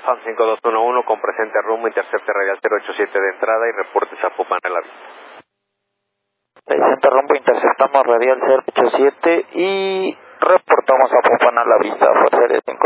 FAM 5211 con presente rumbo, intercepte radial 087 de entrada y reporte Zapopan a la vista. Presente rumbo, interceptamos radial 087 y reportamos Zapopan a la vista, Fuerza Aérea 5.